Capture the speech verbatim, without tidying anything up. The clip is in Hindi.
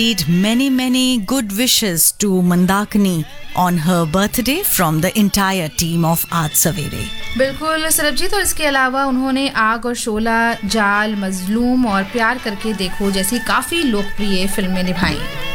Many many good wishes to Mandakini on her birthday from the entire team of Aaj Savere. बिल्कुल सरबजीत, और इसके अलावा उन्होंने आग और शोला, जाल, मजलूम और प्यार करके देखो जैसी काफ़ी लोकप्रिय फिल्में निभाई.